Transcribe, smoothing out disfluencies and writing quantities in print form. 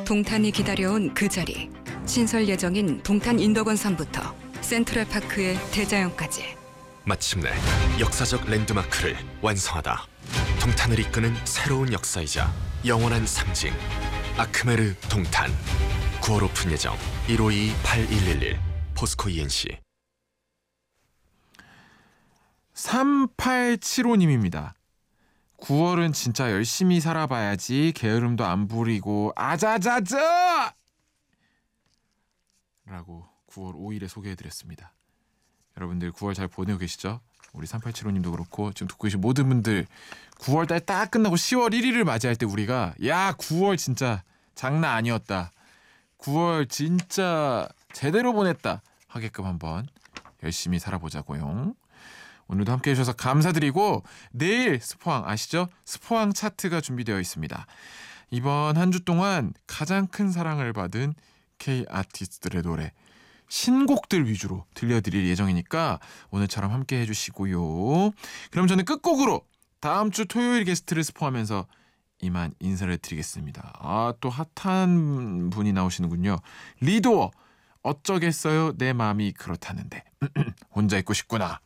동탄이 기다려온 그 자리. 신설 예정인 동탄 인덕원섬부터 센트럴파크의 대자연까지. 마침내 역사적 랜드마크를 완성하다. 동탄을 이끄는 새로운 역사이자 영원한 상징. 아크메르 동탄. 9월 오픈 예정. 152-8111 포스코 ENC. 3875님입니다. 9월은 진짜 열심히 살아봐야지. 게으름도 안 부리고 아자자자! 라고 9월 5일에 소개해드렸습니다. 여러분들 9월 잘 보내고 계시죠? 우리 3875님도 그렇고 지금 듣고 계신 모든 분들 9월달 딱 끝나고 10월 1일을 맞이할 때 우리가 야 9월 진짜 장난 아니었다. 9월 진짜 제대로 보냈다 하게끔 한번 열심히 살아보자고요. 오늘도 함께 해주셔서 감사드리고 내일 스포왕 아시죠? 스포왕 차트가 준비되어 있습니다. 이번 한 주 동안 가장 큰 사랑을 받은 K 아티스트들의 노래 신곡들 위주로 들려드릴 예정이니까 오늘처럼 함께 해주시고요. 그럼 저는 끝곡으로 다음 주 토요일 게스트를 스포하면서 이만 인사를 드리겠습니다. 또 핫한 분이 나오시는군요. 리도어 어쩌겠어요 내 마음이 그렇다는데 혼자 있고 싶구나.